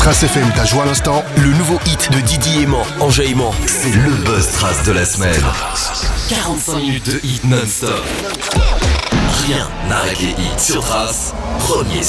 Trace FM t'a joué à l'instant, le nouveau hit de Didi Aimant, Enjaillement. C'est le buzz Trace de la semaine. 45 minutes de hit non-stop. Rien n'arrête les hits sur Trace, premier